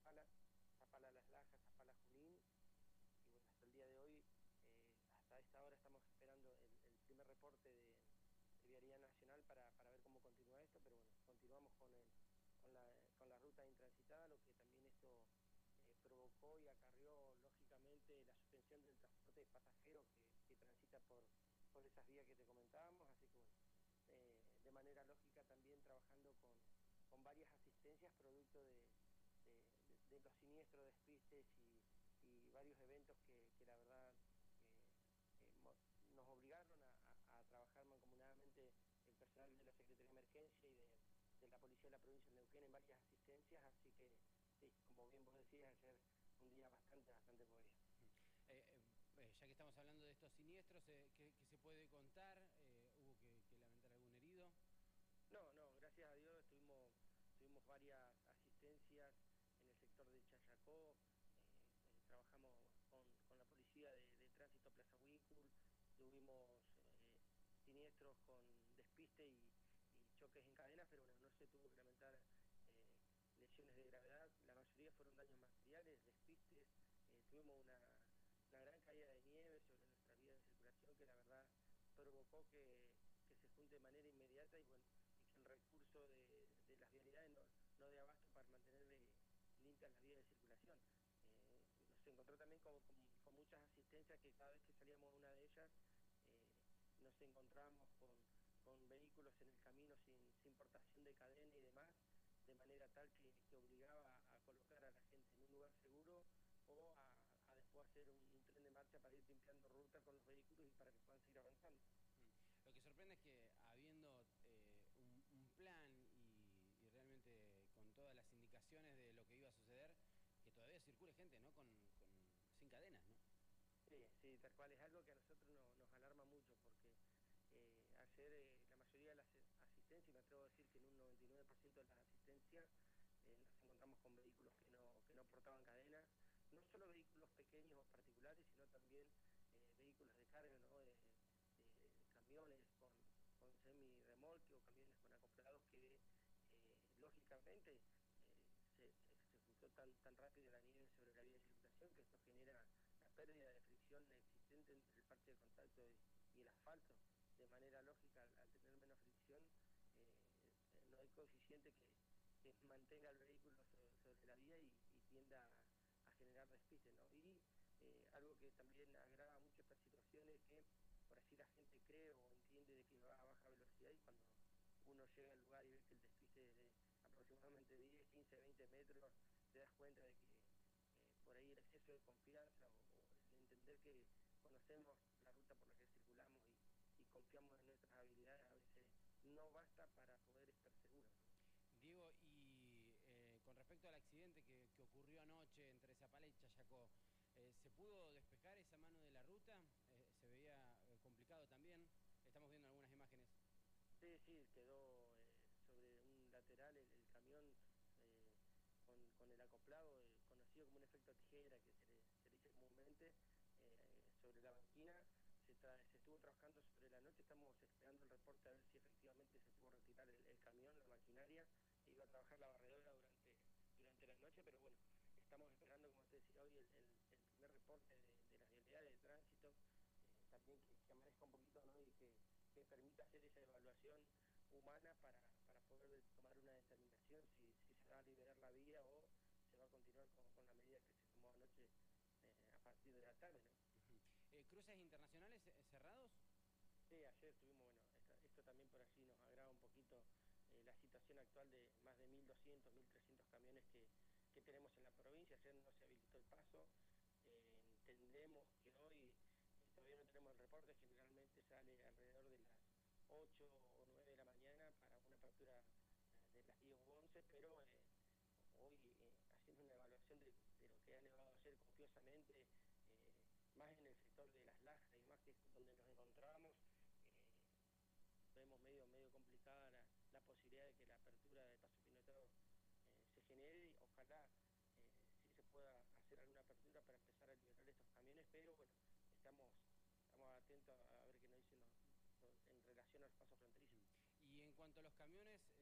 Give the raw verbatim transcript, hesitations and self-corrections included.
Zapala, Zapala Las Lajas, Zapala Junín, y bueno, hasta el día de hoy, eh, hasta esta hora estamos esperando el, el primer reporte de, de Vialidad Nacional para, para ver cómo continúa esto, pero bueno, continuamos con, el, con, la, con la ruta intransitada, lo que también esto eh, provocó y acarrió lógicamente la suspensión del transporte de pasajeros que, que transita por, por esas vías que te comentábamos, así que bueno, eh, de manera lógica también trabajando con, con varias asistencias producto de, de, de, de los siniestros, despistes y, y varios eventos que, que la verdad eh, eh, nos obligaron a, a, a trabajar mancomunadamente el personal de la Secretaría de Emergencia y de, de la Policía de la Provincia de Neuquén en varias asistencias, así que sí, como bien vos decías, ayer un día bastante, bastante movido. Eh, eh, ya que estamos hablando de estos siniestros, eh, ¿qué, ¿qué se puede contar? Eh, ¿Hubo que, que lamentar algún herido? No, no, gracias a Dios tuvimos, tuvimos varias asistencias en el sector de Chayacó, eh, eh, trabajamos con, con la policía de, de tránsito Plaza Huíncul, tuvimos eh, siniestros con despiste y, y choques en cadenas, pero bueno, no se tuvo que lamentar eh, lesiones de gravedad, la mayoría fueron daños materiales, despistes, eh, tuvimos una, una gran caída de nieve sobre nuestra vía de circulación que la verdad provocó que, que se junte de manera inmediata y bueno, y que el recurso de, de las vialidades no, no dé abasto para mantener eh, limpias las vías de circulación. Eh, nos encontró también con, con, con muchas asistencias que cada vez que salíamos a una de ellas eh, nos encontrábamos con, con vehículos en el camino sin, sin portación de cadena y demás, de manera tal que, que obligaba a colocar a la gente en un lugar seguro o a, a después hacer un, un tren de marcha para ir limpiando ruta con los vehículos y para que puedan seguir avanzando. Lo que sorprende es que habiendo eh, un, un plan y, y realmente con todas las indicaciones de lo que iba a suceder, que todavía circule gente, ¿no? Con, con, sin cadenas, ¿no? Sí, sí, tal cual. Es algo que a nosotros no, nos alarma mucho porque eh, ayer eh, la mayoría de las asistencias, y me atrevo a decir que en un noventa y nueve por ciento de las asistencias eh, nos encontramos con vehículos que no, que no portaban cadenas, no solo vehículos pequeños o particulares, sino también eh, vehículos de carga, ¿no? de, de- de camiones con, con semi-remolque o camiones con acoplados que eh, lógicamente eh, se, se, se juntó tan, tan rápido la nieve sobre la vía de circulación que esto genera la pérdida de fricción existente entre el parche de contacto y, y el asfalto. De manera lógica, al, al tener menos fricción, eh, no hay coeficiente que, que mantenga el vehículo sobre, sobre la vía y, y tienda a, a generar despiste, ¿no? Y eh, algo que también agrava mucho esta situación es que por así la gente cree o entiende de que va a baja velocidad y cuando uno llega al lugar y ve que el despiste es de aproximadamente diez, quince, veinte metros, te das cuenta de que eh, por ahí el exceso de confianza o, o, el entender que conocemos la ruta por la que circulamos y, y confiamos en nuestras habilidades a veces no basta para poder estar seguros, ¿no? Diego, y eh, con respecto al accidente que, que ocurrió anoche entre Zapala y Chayacó, eh, ¿se pudo despejar esa mano de la ruta? Eh, ¿se veía eh, complicado también? Estamos viendo algunas imágenes. Sí, sí, quedó eh, sobre un lateral el, el camión eh, con, con el acoplado, eh, conocido como un efecto tijera que se le, se le dice comúnmente, eh, sobre la banquina. Se, se estuvo trabajando sobre la noche, estamos esperando el reporte a ver si efectivamente se pudo retirar el, el camión, la maquinaria, e iba a trabajar la barredora durante, durante la noche, pero bueno, estamos esperando, como te decía hoy, el, el, el primer reporte de, de las vialidades de tránsito, eh, también que, que amanezca un poquito, ¿no? Y que que permita hacer esa evaluación humana para, para poder tomar una determinación si, si se va a liberar la vía o se va a continuar con, con la medida que se tomó anoche eh, a partir de la tarde, ¿no? Uh-huh. eh, ¿Cruces internacionales eh, cerrados? Sí, ayer tuvimos, bueno, esta, esto también por allí nos agrava un poquito eh, la situación actual de más de mil doscientos, mil trescientos camiones que, que tenemos en la provincia. Ayer no se habilitó el paso. Eh, entendemos que hoy eh, todavía no tenemos el reporte, generalmente sale alrededor de las ocho o nueve de la mañana para una apertura eh, de las diez o once, pero eh, hoy eh, haciendo una evaluación de, de lo que ha nevado ayer copiosamente, eh, más en el sector de las Lajas y más que es donde nos encontramos, eh, vemos medio, medio complicada la, la posibilidad de que la apertura del paso Pinotado eh, se genere. Ojalá eh, sí se pueda hacer alguna apertura para empezar a liberar estos camiones, pero bueno, estamos, estamos atentos a ver qué nos dicen los, los, en relación a los pasos fronterizos. Y en cuanto a los camiones,